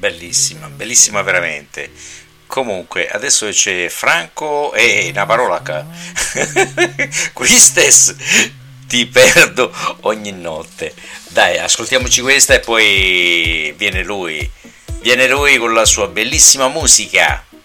bellissima, bellissima veramente. Comunque, adesso c'è Franco e una parola Quistes, ti perdo ogni notte. Dai, ascoltiamoci questa e poi viene lui con la sua bellissima musica.